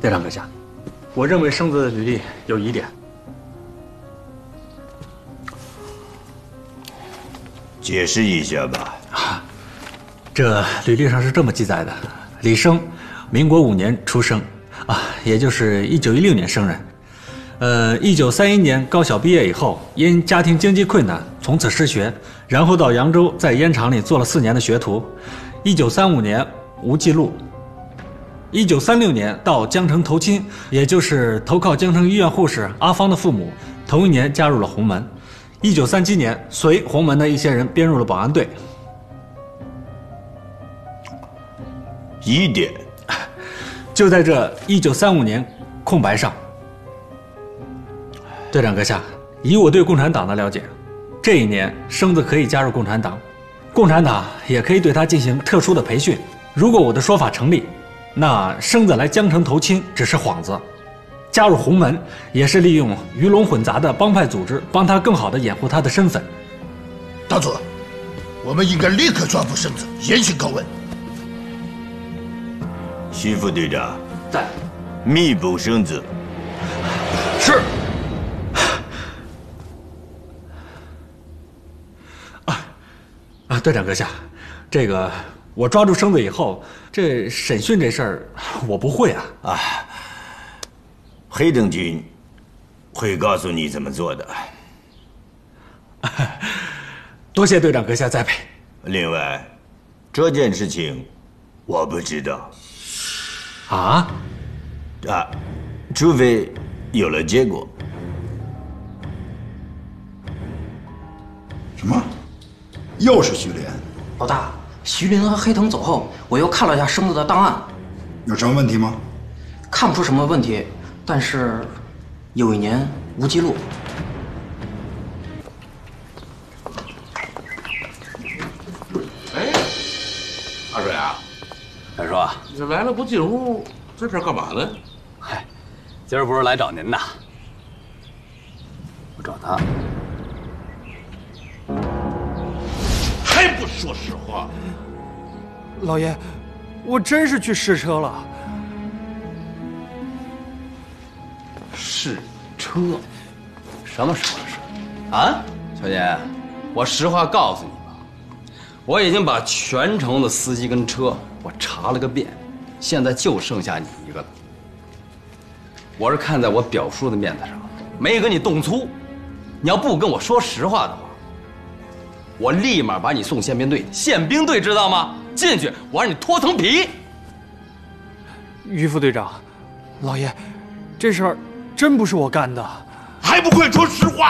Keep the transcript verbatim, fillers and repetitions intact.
队长阁下，我认为生子的履历有疑点。 解释一下吧。 啊，这履历上是这么记载的：李生，民国五年出生，啊，也就是一九一六年生人。呃，一九三一年高小毕业以后，因家庭经济困难，从此失学，然后到扬州，在烟厂里做了四年的学徒。一九三五年无记录。一九三六年到江城投亲，也就是投靠江城医院护士阿芳的父母。同一年加入了洪门。一九三七年，随洪门的一些人编入了保安队。 疑点就在这一九三五年空白上。队长阁下，以我对共产党的了解，这一年生子可以加入共产党，共产党也可以对他进行特殊的培训。如果我的说法成立，那生子来江城投亲只是幌子，加入洪门也是利用鱼龙混杂的帮派组织，帮他更好地掩护他的身份。 大佐，我们应该立刻抓捕生子，严刑拷问。 徐副队长， 在。 密捕生子。 是。 啊啊，队长阁下，这个我抓住生子以后，这审讯这事儿我不会啊。 啊，黑灯军会告诉你怎么做的。 多谢队长阁下栽培。 另外，这件事情我不知道。 啊？ 啊，除非有了结果。 什么？又是徐林？ 老大，徐林和黑藤走后，我又看了一下生子的档案， 有什么问题吗？ 看不出什么问题，但是有一年无记录。 哎，二水啊， 二叔， 你这来了不进屋，这边干嘛呢？ 嗨，今儿不是来找您的，我找他。 还不说实话！ 老爷，我真是去试车了。 试车？ 什么时候的事？啊，小姐，我实话告诉你吧，我已经把全城的司机跟车我查了个遍，现在就剩下你一个了。我是看在我表叔的面子上，没跟你动粗。你要不跟我说实话的话，我立马把你送宪兵队。宪兵队知道吗？进去我让你脱层皮。 于副队长，老爷，这事儿真不是我干的。 还不快说实话！